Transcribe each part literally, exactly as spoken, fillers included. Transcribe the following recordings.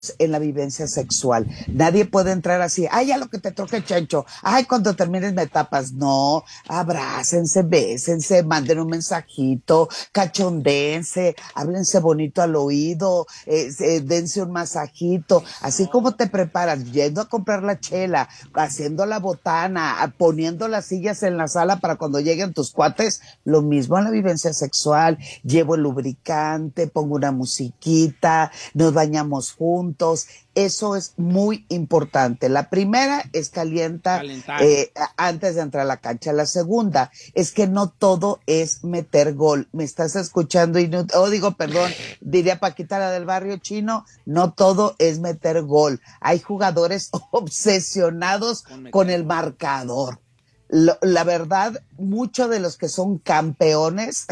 en la vivencia sexual. Nadie puede entrar así, ay, ya lo que te toque, chancho, ay, cuando termines me tapas. No, abrácense, bésense, manden un mensajito, cachondéense, háblense bonito al oído, eh, eh, dense un masajito, así como te preparas, yendo a comprar la chela, haciendo la botana, poniendo las sillas en la sala para cuando lleguen tus cuates, lo mismo en la vivencia sexual. Llevo el lubricante, pongo una musiquita, nos bañamos juntos. Eso es muy importante. La primera es calienta eh, antes de entrar a la cancha. La segunda es que no todo es meter gol. ¿Me estás escuchando? Y no, oh, digo, perdón, diría Paquita la del barrio chino, no todo es meter gol. Hay jugadores obsesionados con, con el marcador. Lo, la verdad, muchos de los que son campeones,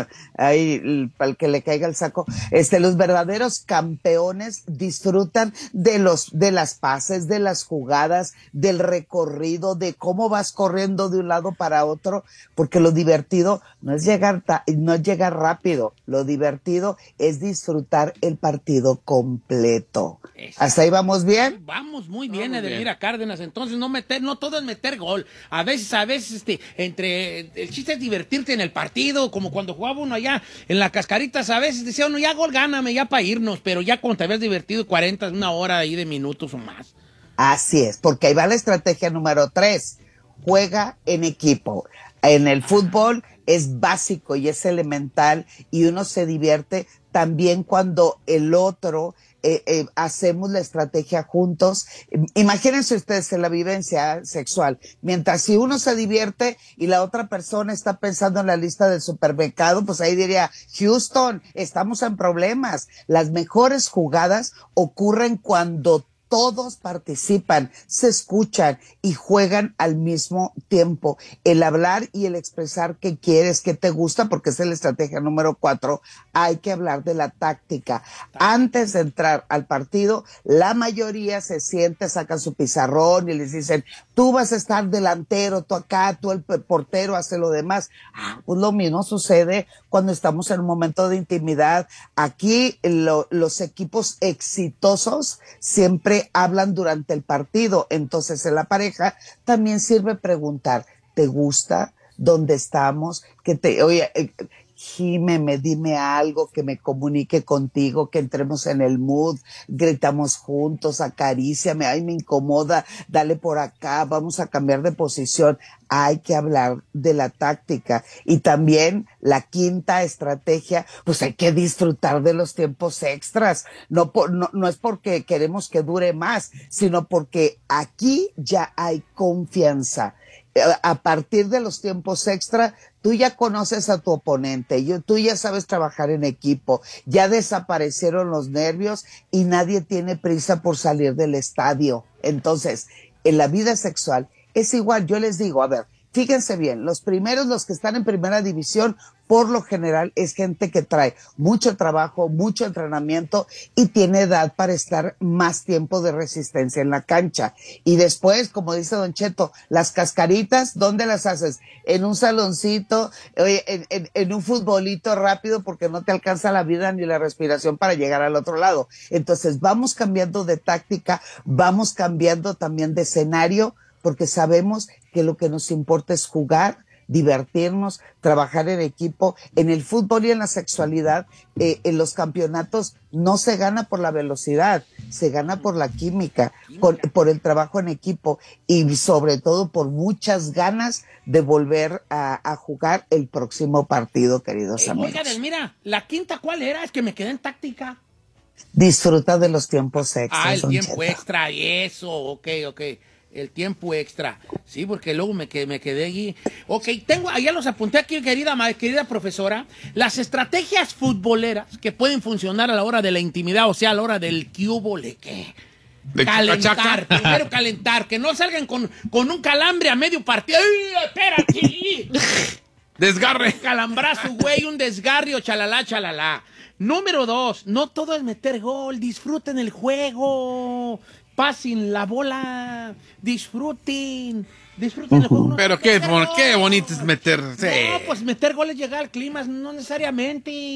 ahí para el que le caiga el saco, este, los verdaderos campeones disfrutan de los, de las pases, de las jugadas, del recorrido, de cómo vas corriendo de un lado para otro, porque lo divertido no es llegar, ta- no es llegar rápido, lo divertido es disfrutar el partido completo. Exacto. ¿Hasta ahí vamos bien? Vamos muy bien, vamos Edelmira bien. Cárdenas. Entonces no meter, no todo es meter gol. A veces, a veces, este, entre el chiste es divertirte en el partido, como cuando jugaba uno allá en la Cascaritas, a veces decía uno, ya gol, gáname, ya para irnos, pero ya cuando te habías divertido cuarenta, una hora ahí de minutos o más. Así es, porque ahí va la estrategia número tres. Juega en equipo. En el fútbol es básico y es elemental y uno se divierte también cuando el otro eh, eh, hacemos la estrategia juntos. Imagínense ustedes en la vivencia sexual, mientras si uno se divierte y la otra persona está pensando en la lista del supermercado, pues ahí diría, Houston, estamos en problemas. Las mejores jugadas ocurren cuando todos participan, se escuchan y juegan al mismo tiempo. El hablar y el expresar qué quieres, qué te gusta, porque esa es la estrategia número cuatro. Hay que hablar de la táctica. Antes de entrar al partido, la mayoría se siente, sacan su pizarrón y les dicen, tú vas a estar delantero, tú acá, tú el portero hace lo demás. Ah, pues lo mismo sucede cuando estamos en un momento de intimidad. Aquí lo, los equipos exitosos siempre hablan durante el partido. Entonces en la pareja también sirve preguntar, ¿te gusta? ¿Dónde estamos? Que te, oye, eh, gímeme, dime algo que me comunique contigo, que entremos en el mood, gritamos juntos, acaríciame, ay, me incomoda, dale por acá, vamos a cambiar de posición. Hay que hablar de la táctica. Y también la quinta estrategia, pues hay que disfrutar de los tiempos extras. No, por, no, no es porque queremos que dure más, sino porque aquí ya hay confianza. A partir de los tiempos extra, tú ya conoces a tu oponente, tú ya sabes trabajar en equipo, ya desaparecieron los nervios y nadie tiene prisa por salir del estadio. Entonces, en la vida sexual es igual. Yo les digo, a ver, fíjense bien, los primeros, los que están en primera división, por lo general es gente que trae mucho trabajo, mucho entrenamiento y tiene edad para estar más tiempo de resistencia en la cancha. Y después, como dice Don Cheto, las cascaritas, ¿dónde las haces? En un saloncito, oye, en, en, en un futbolito rápido porque no te alcanza la vida ni la respiración para llegar al otro lado. Entonces vamos cambiando de táctica, vamos cambiando también de escenario, porque sabemos que lo que nos importa es jugar, divertirnos, trabajar en equipo. En el fútbol y en la sexualidad, eh, en los campeonatos no se gana por la velocidad, se gana por la química, por, por el trabajo en equipo y sobre todo por muchas ganas de volver a, a jugar el próximo partido, queridos eh, amigos. Oiga, Edelmira, ¿la quinta cuál era? Es que me quedé en táctica. Disfruta de los tiempos extras. Ah, el Don tiempo Cheto. extra, eso, ok, ok. El tiempo extra. Sí, porque luego me quedé, me quedé allí. Ok, tengo, allá los apunté aquí, querida, querida profesora. Las estrategias futboleras que pueden funcionar a la hora de la intimidad, o sea, a la hora del cubole, ¿qué? De Calentar, chacachaca. primero calentar, que no salgan con, con un calambre a medio partido. ¡Ay, espérate! Desgarre. Un calambrazo, güey, un desgarrio, chalala, chalala. Número dos, no todo es meter gol, disfruten el juego. Pasen la bola, disfruten, disfruten el juego. No, Pero qué, meter bon- gol. qué bonito es meterse. No, pues meter goles, llegar al clima, no necesariamente.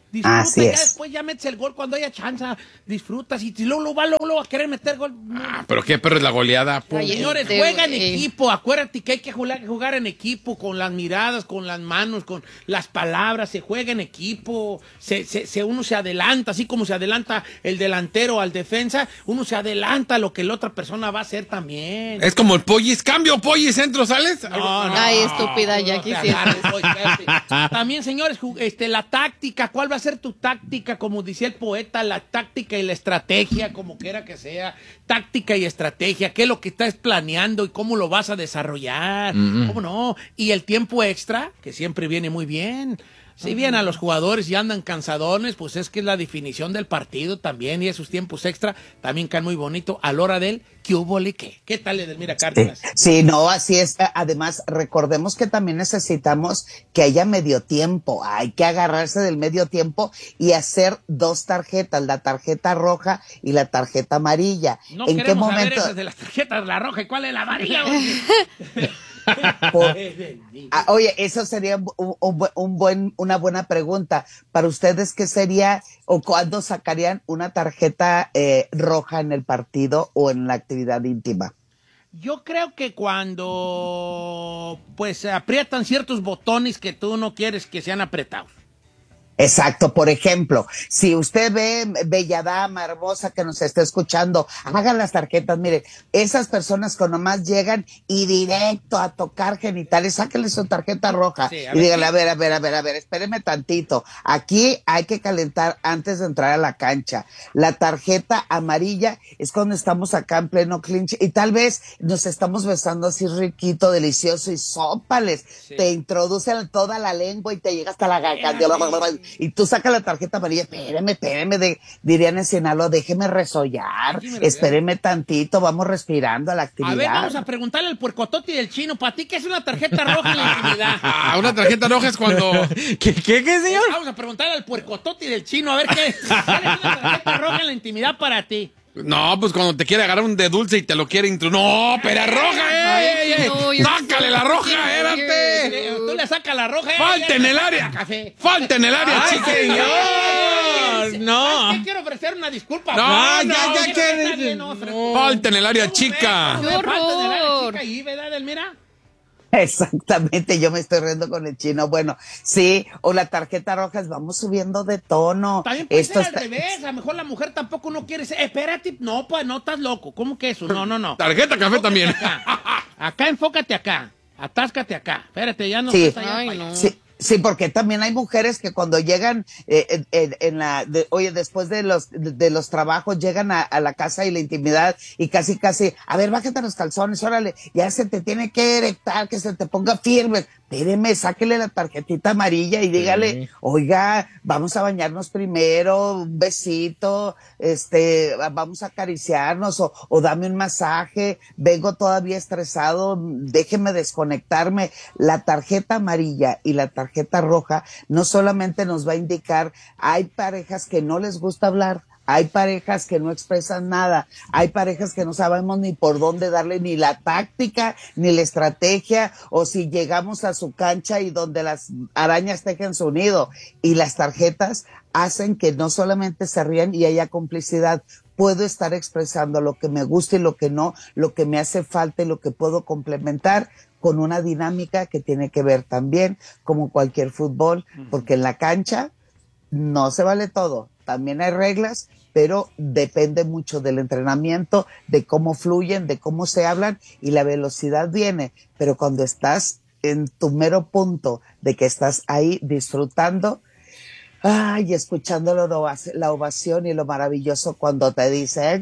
Disfruta, Así ya es. después ya metes el gol cuando haya chance, disfrutas y luego, luego va luego, luego a querer meter gol. Ah, pero qué perro es la goleada. Pum. Ay, señores, Este, juega en eh. equipo. Acuérdate que hay que jugar, jugar en equipo, con las miradas, con las manos, con las palabras. Se juega en equipo. Se, se, se, uno se adelanta, así como se adelanta el delantero al defensa, uno se adelanta a lo que la otra persona va a hacer también. Es como el pollis. Cambio, pollis, entro, ¿sales? No, no, Ay, estúpida, ya no te quisiera. agarres, oye, espérate. También, señores, ju- este, la táctica, ¿cuál va a ser tu táctica? Como decía el poeta, la táctica y la estrategia, como quiera que sea. Táctica y estrategia, ¿qué es lo que estás planeando y cómo lo vas a desarrollar? ¿Cómo no? Y el tiempo extra, que siempre viene muy bien. Si bien a los jugadores y andan cansadones, pues es que es la definición del partido también, y esos tiempos extra también caen muy bonito a la hora del ¿qué hubo, le qué? ¿Qué tal, Edelmira Cárdenas? Sí, sí, no, así es. Además, recordemos que también necesitamos que haya medio tiempo. Hay que agarrarse del medio tiempo y hacer dos tarjetas, la tarjeta roja y la tarjeta amarilla. No ¿En qué queremos saber momento? esas de las tarjetas, la roja y cuál es la amarilla. Por- Ah, oye, eso sería un, un bu- un buen, una buena pregunta. Para ustedes, ¿qué sería o cuándo sacarían una tarjeta eh, roja en el partido o en la actividad íntima? Yo creo que cuando pues se aprietan ciertos botones que tú no quieres que sean apretados. Exacto, por ejemplo, si usted ve, bella dama, hermosa que nos está escuchando, hagan las tarjetas, miren, esas personas que nomás llegan y directo a tocar genitales, sáquenle su tarjeta roja Sí, a y ver, díganle, ¿qué? a ver, a ver, a ver, a ver, espéreme tantito, aquí hay que calentar antes de entrar a la cancha. La tarjeta amarilla es cuando estamos acá en pleno clinch y tal vez nos estamos besando así riquito, delicioso y sópales, Sí. te introducen toda la lengua y te llega hasta la garganta. Y tú sacas la tarjeta amarilla, espéreme, espéreme, de, dirían en Sinaloa, déjeme resollar, Déjeme espéreme tantito, vamos respirando a la A actividad. ver, vamos a preguntarle al puercotote del chino, ¿para ti qué es una tarjeta roja en la intimidad? Ah, una tarjeta roja es cuando... ¿Qué, qué, qué, señor? Vamos a preguntarle al puercotote del chino, a ver qué, qué es una tarjeta roja en la intimidad para ti. No, pues cuando te quiere agarrar un de dulce y te lo quiere intro... ¡No, pero roja, eh! Ay, ey, ey! no, yo- ¡Sácale la roja, espérate! Eh, Tú le sacas la roja. eh, ¡Falta en el área! Café. ¡Falta en el área, ¡Ay, chica! señor! ¿Sabes No. qué? Quiero ofrecer una disculpa. No, Ah, no, ya, ya, Está que... bien, no, Fred. ¡Falta en el área, chica! ¡Qué Falta en el área horror! chica ahí, ¿verdad, Edelmira? Exactamente, yo me estoy riendo con el chino. Bueno, sí, o la tarjeta roja es vamos subiendo de tono. También puede Esto ser al está- revés. A lo mejor la mujer tampoco no quiere ser. Espérate. No, pues no estás loco. ¿Cómo que eso? No, no, no. Tarjeta café también. Acá, acá enfócate acá. Atáscate acá. Espérate, ya no Sí. estás allá. Ay, para allá. no. Sí, sí, porque también hay mujeres que cuando llegan, eh, en, en- en la, de- oye, después de los, de, de los trabajos, llegan a, a la casa y la intimidad y casi, casi, a ver, bájate los calzones, órale, ya se te tiene que erectar, que se te ponga firme. Espéreme, sáquele la tarjetita amarilla y dígale, oiga, vamos a bañarnos primero, un besito, este, vamos a acariciarnos o, o dame un masaje, vengo todavía estresado, déjeme desconectarme. La tarjeta amarilla y la tarjeta roja no solamente nos va a indicar, hay parejas que no les gusta hablar, hay parejas que no expresan nada, hay parejas que no sabemos ni por dónde darle ni la táctica, ni la estrategia, o si llegamos a su cancha y donde las arañas tejen su nido. Y las tarjetas hacen que no solamente se rían y haya complicidad, puedo estar expresando lo que me gusta y lo que no, lo que me hace falta y lo que puedo complementar con una dinámica que tiene que ver también, como cualquier fútbol, porque en la cancha no se vale todo, también hay reglas, pero depende mucho del entrenamiento, de cómo fluyen, de cómo se hablan y la velocidad viene, pero cuando estás en tu mero punto de que estás ahí disfrutando, ay, escuchando la ovac- la ovación y lo maravilloso cuando te dice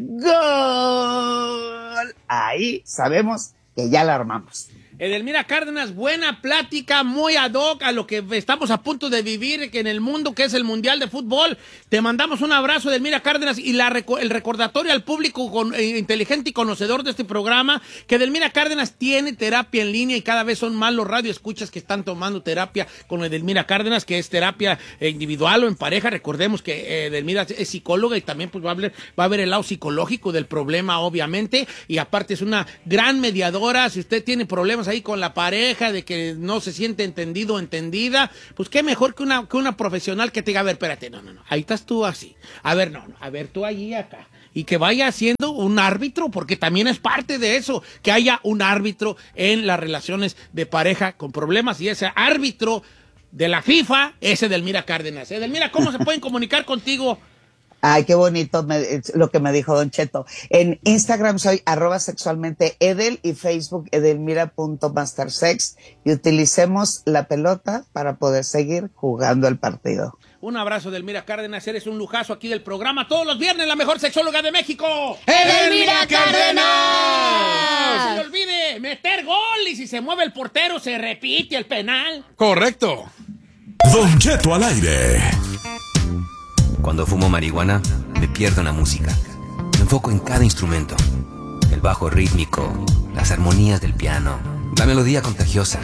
¡Gol! Ahí sabemos que ya la armamos. Edelmira Cárdenas, buena plática, muy ad hoc a lo que estamos a punto de vivir que en el mundo, que es el Mundial de Fútbol. Te mandamos un abrazo, Edelmira Cárdenas, y la, reco- el recordatorio al público con, eh, inteligente y conocedor de este programa, que Edelmira Cárdenas tiene terapia en línea y cada vez son más los radioescuchas que están tomando terapia con Edelmira Cárdenas, que es terapia eh, individual o en pareja. Recordemos que eh, Edelmira es psicóloga y también pues, va, a hablar, va a ver el lado psicológico del problema, obviamente, y aparte es una gran mediadora. Si usted tiene problemas problemas ahí con la pareja, de que no se siente entendido o entendida, pues qué mejor que una, que una profesional que te diga, a ver, espérate, no, no, no, ahí estás tú así. A ver, no, no, a ver, tú allí acá. Y que vaya siendo un árbitro, porque también es parte de eso, que haya un árbitro en las relaciones de pareja con problemas, y ese árbitro de la FIFA, ese Edelmira Cárdenas. Edelmira, ¿cómo se pueden comunicar contigo? Ay, qué bonito me, lo que me dijo Don Cheto. En Instagram soy arroba sexualmente Edel y Facebook edelmira.mastersex, y utilicemos la pelota para poder seguir jugando el partido. Un abrazo, Edelmira Cárdenas, eres un lujazo aquí del programa. Todos los viernes, la mejor sexóloga de México, ¡Edelmira Cárdenas! No se le olvide meter gol, y si se mueve el portero, se repite el penal. Correcto. Don Cheto al aire. Cuando fumo marihuana, me pierdo en la música. Me enfoco en cada instrumento. El bajo rítmico, las armonías del piano, la melodía contagiosa.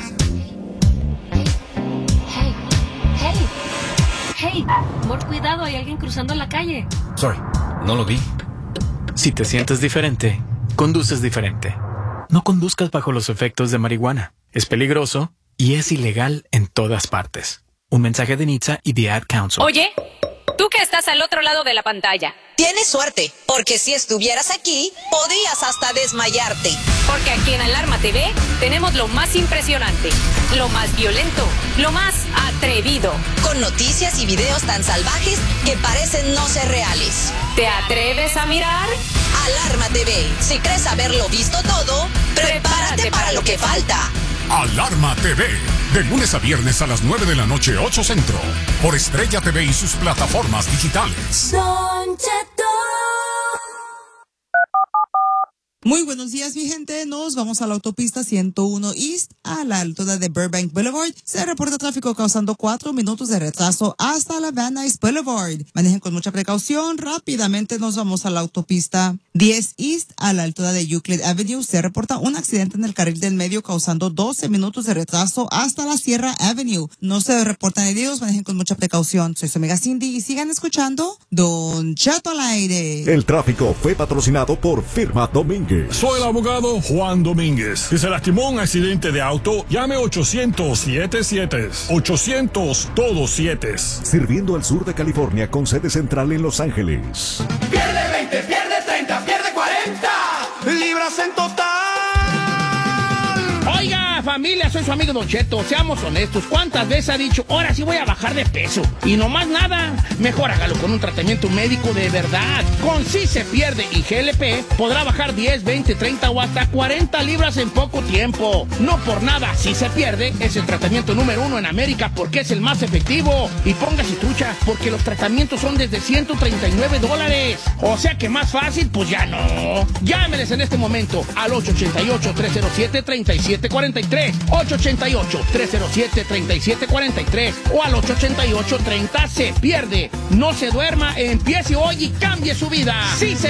Hey, hey, hey, amor, cuidado, hay alguien cruzando la calle. Sorry, no lo vi. Si te sientes diferente, conduces diferente. No conduzcas bajo los efectos de marihuana. Es peligroso y es ilegal en todas partes. Un mensaje de N H T S A y The Ad Council. Oye, tú que estás al otro lado de la pantalla. Tienes suerte, porque si estuvieras aquí, podrías hasta desmayarte. Porque aquí en Alarma T V tenemos lo más impresionante, lo más violento, lo más atrevido. Con noticias y videos tan salvajes que parecen no ser reales. ¿Te atreves a mirar? Alarma T V. Si crees haberlo visto todo, prepárate, prepárate para, para lo que falta. Alarma T V. De lunes a viernes a las nueve de la noche, ocho Centro. Por Estrella T V y sus plataformas digitales. Don Cheto. Muy buenos días, mi gente. Nos vamos a la autopista ciento uno East, a la altura de Burbank Boulevard. Se reporta tráfico causando cuatro minutos de retraso hasta la Van Nuys Boulevard. Manejen con mucha precaución. Rápidamente nos vamos a la autopista diez East, a la altura de Euclid Avenue. Se reporta un accidente en el carril del medio causando doce minutos de retraso hasta la Sierra Avenue. No se reportan heridos. Manejen con mucha precaución. Soy su amiga Cindy y sigan escuchando Don Cheto al aire. El tráfico fue patrocinado por Firma Domínguez. Soy el abogado Juan Domínguez. Si se lastimó un accidente de auto, llame ochocientos siete siete. ochocientos todos siete. Sirviendo al sur de California con sede central en Los Ángeles. Pierde veinte, pierde treinta, pierde cuarenta libras en total. Oiga, familia, soy su amigo Don Cheto. Seamos honestos, ¿cuántas veces ha dicho, ahora sí voy a bajar de peso? Y no más nada. Mejor hágalo con un tratamiento médico de verdad. Con Sí Se Pierde y G L P podrá bajar diez, veinte, treinta o hasta cuarenta libras en poco tiempo. No por nada, Si Se Pierde es el tratamiento número uno en América porque es el más efectivo. Y póngase trucha, porque los tratamientos son desde ciento treinta y nueve dólares. O sea que más fácil, pues ya no. Llámenes en este momento al ocho ocho ocho, tres cero siete, tres siete cuatro tres, ocho ocho ocho, tres cero siete, tres siete cuatro tres o al ocho ocho ocho, treinta Se Pierde. No se duerma, empiece hoy y cambie su vida. Sí Se